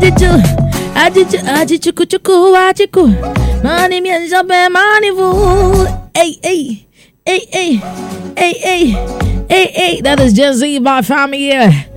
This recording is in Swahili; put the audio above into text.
Money means up and money fool. Hey. That is Gen Z by Family.